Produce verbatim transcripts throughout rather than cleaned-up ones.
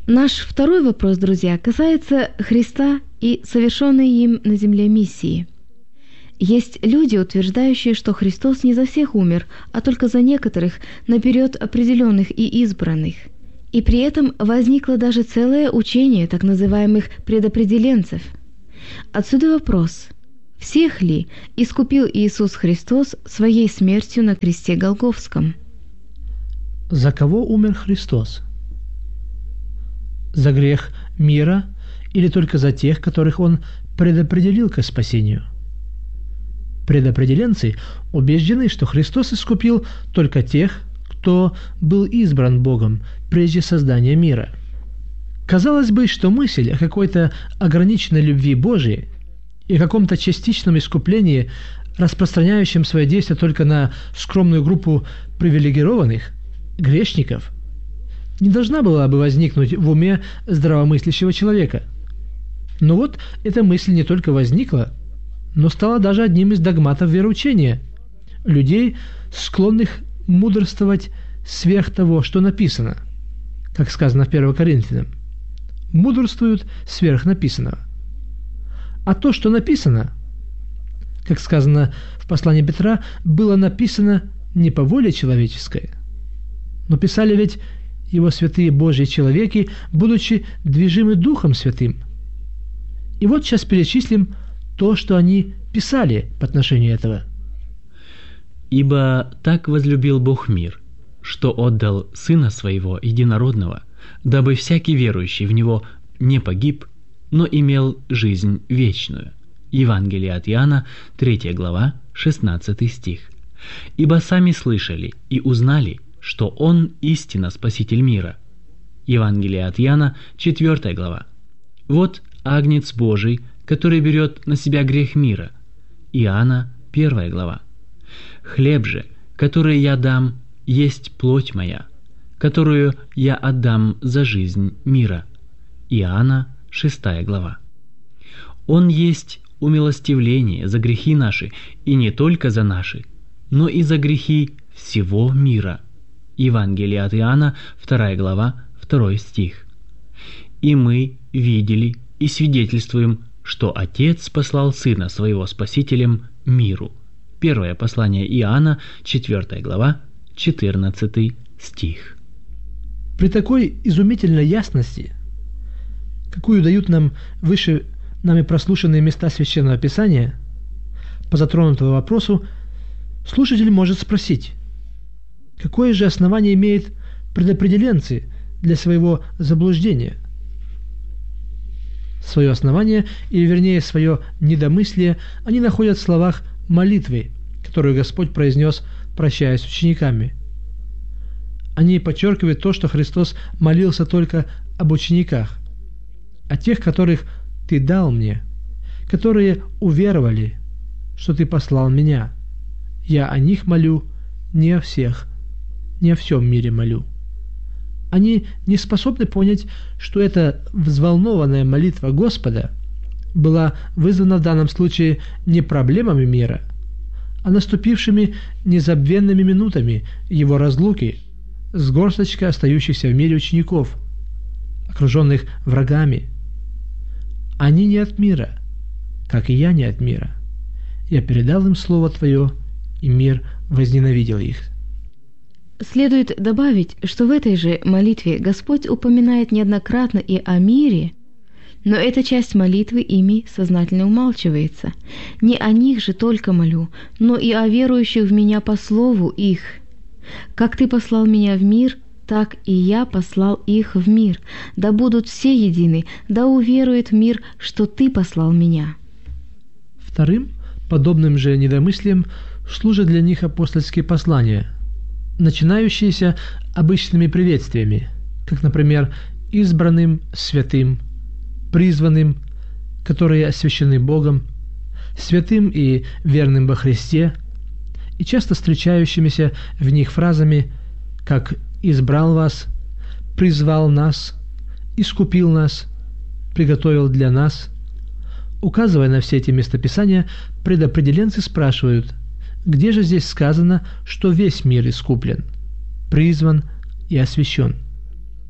Наш второй вопрос, друзья, касается Христа и совершенной им на земле миссии. Есть люди, утверждающие, что Христос не за всех умер, а только за некоторых, наперед определенных и избранных. И при этом возникло даже целое учение так называемых предопределенцев. Отсюда вопрос: всех ли искупил Иисус Христос своей смертью на кресте Голгофском? За кого умер Христос? За грех мира или только за тех, которых Он предопределил ко спасению? Предопределенцы убеждены, что Христос искупил только тех, кто был избран Богом прежде создания мира. Казалось бы, что мысль о какой-то ограниченной любви Божией и о каком-то частичном искуплении, распространяющем свое действие только на скромную группу привилегированных, грешников, не должна была бы возникнуть в уме здравомыслящего человека. Но вот эта мысль не только возникла, но стала даже одним из догматов вероучения, людей, склонных мудрствовать сверх того, что написано, как сказано в первом Коринфянам. Мудрствуют сверх написанного. А то, что написано, как сказано в послании Петра, было написано не по воле человеческой, но писали ведь его святые Божьи человеки, будучи движимы Духом Святым. И вот сейчас перечислим то, что они писали по отношению этого. «Ибо так возлюбил Бог мир, что отдал Сына Своего Единородного, дабы всякий верующий в Него не погиб, но имел жизнь вечную». Евангелие от Иоанна, третья глава, шестнадцатый стих. «Ибо сами слышали и узнали, что Он истинно Спаситель мира». Евангелие от Иоанна, четвертая глава. «Вот Агнец Божий, который берет на себя грех мира». Иоанна, первая глава. «Хлеб же, который я дам, есть плоть моя, которую я отдам за жизнь мира». Иоанна, шестая глава. «Он есть умилостивление за грехи наши, и не только за наши, но и за грехи всего мира». Евангелие от Иоанна, вторая глава, второй стих. «И мы видели и свидетельствуем, что Отец послал Сына Своего Спасителем миру». Первое послание Иоанна, четвертая глава, четырнадцатый стих. При такой изумительной ясности, какую дают нам выше нами прослушанные места Священного Писания, по затронутому вопросу слушатель может спросить: какое же основание имеют предопределенцы для своего заблуждения? Свое основание, или вернее свое недомыслие, они находят в словах молитвы, которую Господь произнес, прощаясь с учениками. Они подчеркивают то, что Христос молился только об учениках, о тех, которых Ты дал мне, которые уверовали, что Ты послал меня. Я о них молю, не о всех, не о всем мире молю. Они не способны понять, что эта взволнованная молитва Господа была вызвана в данном случае не проблемами мира, а наступившими незабвенными минутами Его разлуки с горсточкой остающихся в мире учеников, окруженных врагами. Они не от мира, как и я не от мира. Я передал им Слово Твое, и мир возненавидел их. Следует добавить, что в этой же молитве Господь упоминает неоднократно и о мире, но эта часть молитвы ими сознательно умалчивается. Не о них же только молю, но и о верующих в Меня по слову их. Как Ты послал Меня в мир, так и Я послал их в мир. Да будут все едины, да уверует мир, что Ты послал Меня». Вторым, подобным же недомыслием, служат для них апостольские послания, начинающиеся обычными приветствиями, как, например, избранным, святым, призванным, которые освящены Богом, святым и верным во Христе, и часто встречающимися в них фразами, как «избрал вас», «призвал нас», «искупил нас», «приготовил для нас». Указывая на все эти местописания, предопределенцы спрашивают: где же здесь сказано, что весь мир искуплен, призван и освящен?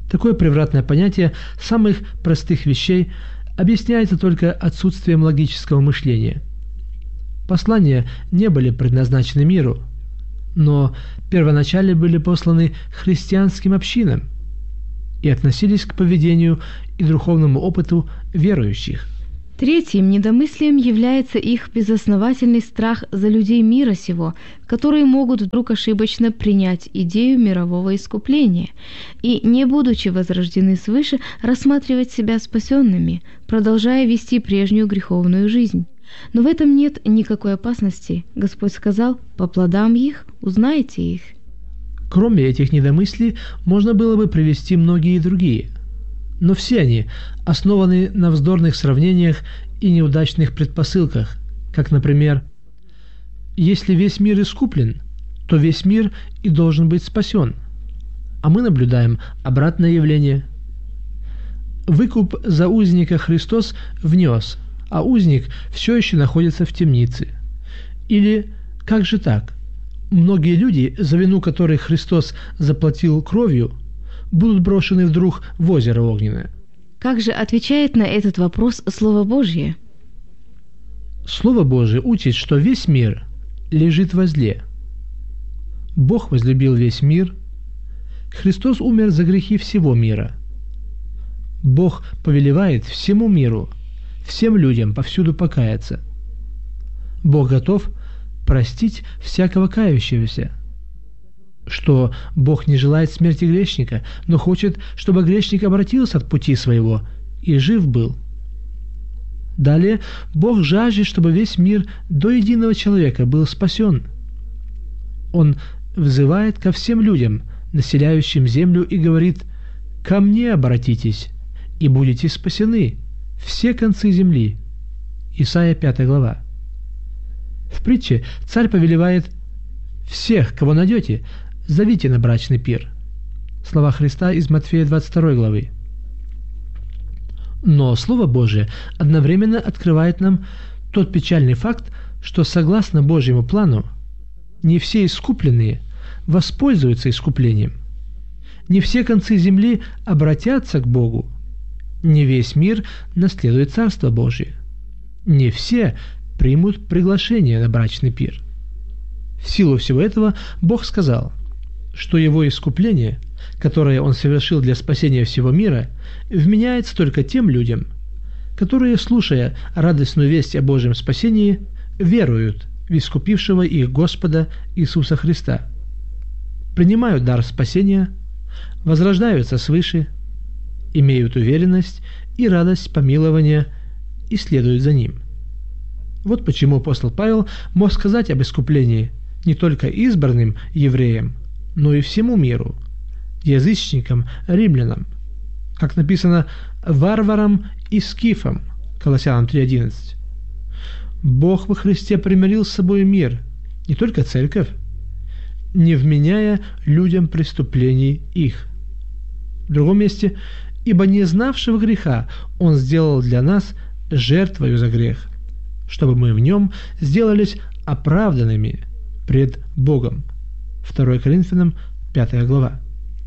Такое превратное понятие самых простых вещей объясняется только отсутствием логического мышления. Послания не были предназначены миру, но первоначально были посланы христианским общинам и относились к поведению и духовному опыту верующих. Третьим недомыслием является их безосновательный страх за людей мира сего, которые могут вдруг ошибочно принять идею мирового искупления и, не будучи возрождены свыше, рассматривать себя спасенными, продолжая вести прежнюю греховную жизнь. Но в этом нет никакой опасности. Господь сказал: «По плодам их узнаете их». Кроме этих недомыслий, можно было бы привести многие другие. Но все они основаны на вздорных сравнениях и неудачных предпосылках, как, например, «Если весь мир искуплен, то весь мир и должен быть спасен». А мы наблюдаем обратное явление. Выкуп за узника Христос внес, а узник все еще находится в темнице. Или как же так? Многие люди, за вину которых Христос заплатил кровью, будут брошены вдруг в озеро огненное. Как же отвечает на этот вопрос Слово Божье? Слово Божие учит, что весь мир лежит во зле. Бог возлюбил весь мир. Христос умер за грехи всего мира. Бог повелевает всему миру, всем людям повсюду покаяться. Бог готов простить всякого кающегося. Что Бог не желает смерти грешника, но хочет, чтобы грешник обратился от пути своего и жив был. Далее, Бог жаждет, чтобы весь мир до единого человека был спасен. Он взывает ко всем людям, населяющим землю, и говорит: «Ко мне обратитесь, и будете спасены, все концы земли». Исайя пятая глава. В притче царь повелевает: «Всех, кого найдете, зовите на брачный пир». Слова Христа из Матфея двадцать второй главы. Но Слово Божие одновременно открывает нам тот печальный факт, что согласно Божьему плану не все искупленные воспользуются искуплением, не все концы земли обратятся к Богу, не весь мир наследует Царство Божие, не все примут приглашение на брачный пир. В силу всего этого Бог сказал, что Его искупление, которое Он совершил для спасения всего мира, вменяется только тем людям, которые, слушая радостную весть о Божьем спасении, веруют в искупившего их Господа Иисуса Христа, принимают дар спасения, возрождаются свыше, имеют уверенность и радость помилования и следуют за Ним. Вот почему апостол Павел мог сказать об искуплении не только избранным евреям, но и всему миру, язычникам, римлянам, как написано, варварам и скифам, Колоссянам три одиннадцать. Бог во Христе примирил с собой мир, не только церковь, не вменяя людям преступлений их. В другом месте, ибо не знавшего греха Он сделал для нас жертвою за грех, чтобы мы в Нем сделались оправданными пред Богом. второе Коринфянам пятая глава.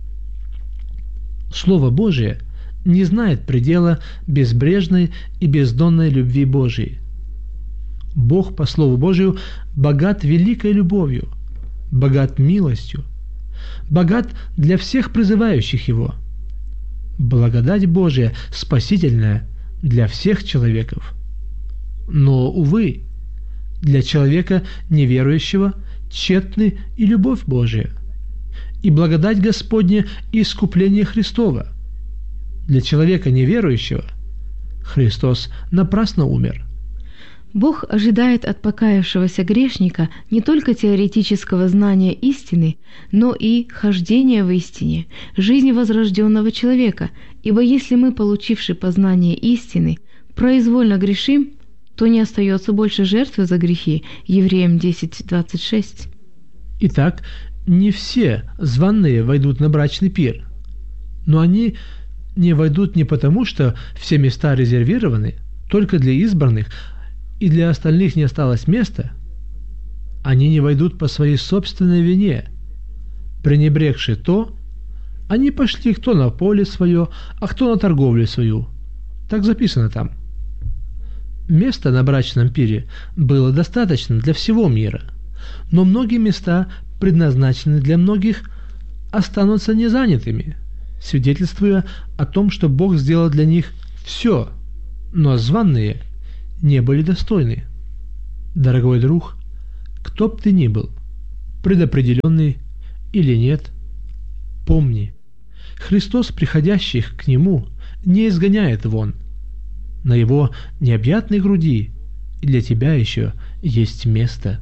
Слово Божие не знает предела безбрежной и бездонной любви Божией. Бог, по Слову Божию, богат великой любовью, богат милостью, богат для всех призывающих Его. Благодать Божия спасительная для всех человеков. Но, увы, для человека неверующего тщетны и любовь Божия, и благодать Господня и искупление Христова. Для человека неверующего Христос напрасно умер. Бог ожидает от покаявшегося грешника не только теоретического знания истины, но и хождения в истине, жизни возрожденного человека, ибо если мы, получивши познание истины, произвольно грешим, то не остается больше жертвы за грехи. Евреям десять двадцать шесть. Итак, не все званые войдут на брачный пир, но они не войдут не потому, что все места резервированы только для избранных, и для остальных не осталось места. Они не войдут по своей собственной вине, пренебрегши то, Они пошли кто на поле свое, а кто на торговлю свою. Так записано там. Места на брачном пире было достаточно для всего мира, но многие места, предназначенные для многих, останутся незанятыми, свидетельствуя о том, что Бог сделал для них все, но званые не были достойны. Дорогой друг, кто б ты ни был, предопределенный или нет, помни, Христос, приходящих к Нему, не изгоняет вон. На Его необъятной груди для тебя еще есть место.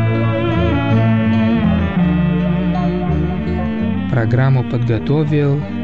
Программу подготовил